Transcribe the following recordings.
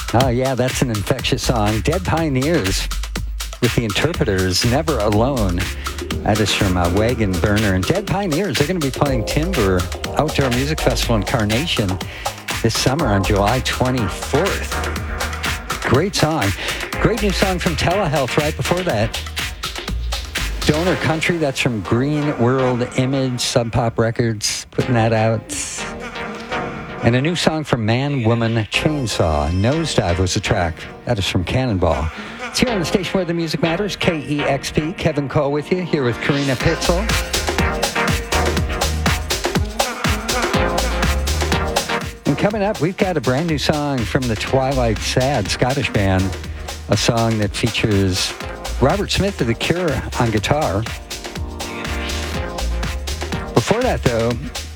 Oh, yeah, that's an infectious song. Dead Pioneers with the Interpreters, Never Alone. That is from Wagon Burner. And Dead Pioneers, they're going to be playing Timber Outdoor Music Festival in Carnation this summer on July 24th. Great song. Great new song from Telehealth right before that. Donor Country, that's from Green World Image, Sub Pop Records, putting that out. And a new song from Man, Woman, Chainsaw. Nosedive was the track. That is from Cannonball. It's here on the station where the music matters, KEXP. Kevin Cole with you, here with Karina Pitzel. And coming up, we've got a brand new song from the Twilight Sad Scottish band, a song that features Robert Smith of The Cure on guitar. Before that, though,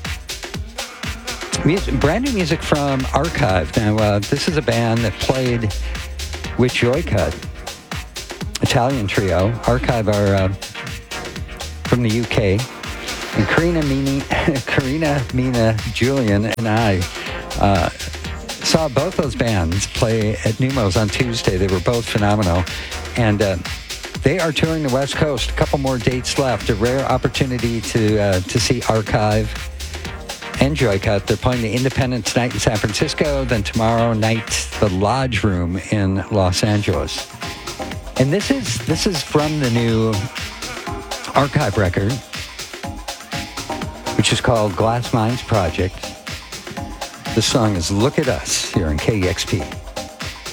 brand new music from Archive. Now, this is a band that played with Joycut, Italian trio. Archive are from the UK. And Karina, Mina, Julian, and I saw both those bands play at Neumos on Tuesday. They were both phenomenal. And they are touring the West Coast. A couple more dates left. A rare opportunity to see Archive and Joycut. They're playing the Independence Night in San Francisco, then tomorrow night, the Lodge Room in Los Angeles. And this is from the new Archive record, which is called Glass Minds Project. The song is Look at Us here on KEXP.